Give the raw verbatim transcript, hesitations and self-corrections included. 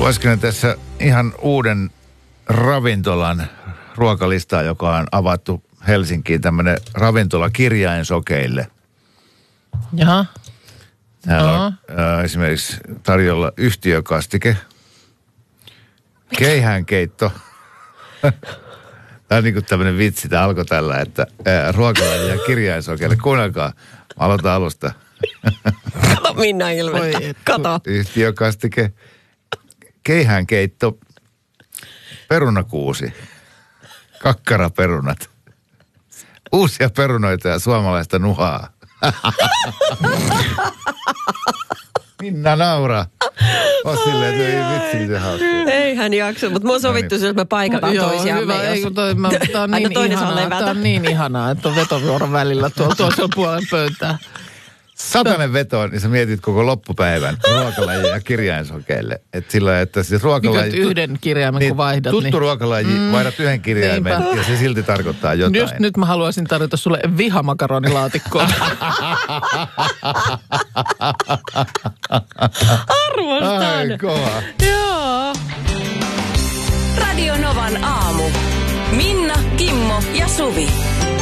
Suosittelen tässä ihan uuden ravintolan ruokalistaa, joka on avattu Helsinkiin, tämmöinen ravintola kirjainsokeille. Jaha. Täällä on äh, esimerkiksi tarjolla yhtiökastike, keihäänkeitto. Tämä on niin kuin tämmöinen vitsi, tämä alkoi tällä, että äh, ruokalaji ja kirjainsokeille. Kuunnelkaa, mä aloitan alusta. Kato Minna ilmettä, kato. Yhtiökastike, keihäänkeitto, perunakuusi, kakkaraperunat, uusia perunoita ja suomalaista nuhaa. Minna nauraa. On silleen, että ei vitsi, miten hauskaa. Ei hän jaksa, mutta mua sovittu no niin. Että me paikataan no, toisiamme. Hyvä, jos... ei, toi, mä, tää on niin ihanaa, tää on niin ihanaa, että on vetovuoron välillä tuolla toisella puolen pöytää. Satanen veto, niin sä mietit koko loppupäivän ruokalaji ja kirjainsokeille. Että sillä että siis ruokalaji... Mikä yhden kirjaimen, niin, kun vaihdat. Tuttu niin... ruokalaji, mm, vaihdat yhden kirjaimen niinpä. Ja se silti tarkoittaa jotain. Just nyt mä haluaisin tarjota sulle vihamakaronilaatikoa. Arvostan. Ai, kova. Joo. Radio Novan aamu. Minna, Kimmo ja Suvi.